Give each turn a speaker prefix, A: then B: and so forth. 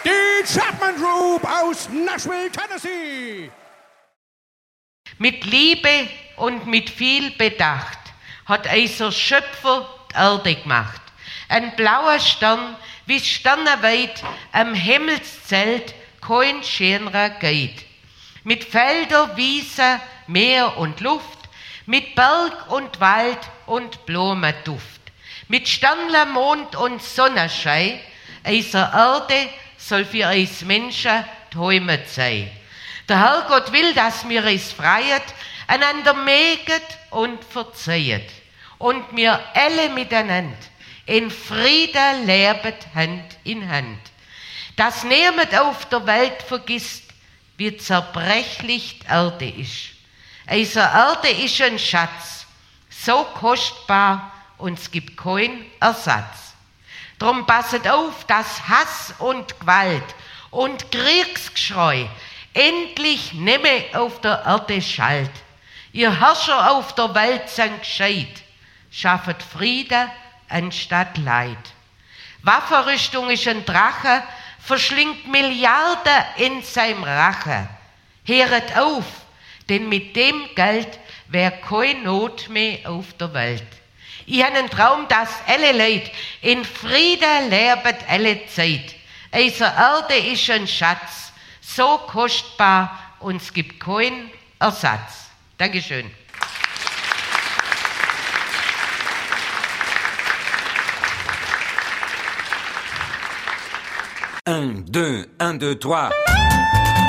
A: Die Chapman Group aus Nashville, Tennessee.
B: Mit Liebe und mit viel Bedacht hat unser Schöpfer die Erde gemacht. Ein blauer Stern, wie sternenweit am Himmelszelt kein schönerer geht. Mit Felder, Wiesen, Meer und Luft, mit Berg und Wald und Blumenduft, mit Sternle, Mond und Sonnenschein, unsere Erde soll für uns Menschen die Heimat sein. Der Herrgott will, dass wir uns freien, einander mögen und verzeihen. Und wir alle miteinander in Frieden leben, Hand in Hand. Dass niemand auf der Welt vergisst, wie zerbrechlich die Erde ist. Unsere Erde ist ein Schatz, so kostbar und es gibt keinen Ersatz. Drum passet auf, dass Hass und Gewalt und Kriegsgeschrei endlich nimmer auf der Erde schallt. Ihr Herrscher auf der Welt sind gescheit, schaffet Frieden anstatt Leid. Waffenrüstung ist ein Drache, verschlingt Milliarden in seinem Rache. Hört auf, denn mit dem Geld wär keine Not mehr auf der Welt. Ich habe einen Traum, dass alle Leute in Frieden leben alle Zeit. Unsere Erde ist ein Schatz, so kostbar und es gibt keinen Ersatz. Dankeschön.
C: 1, 2, 1, 2, 3.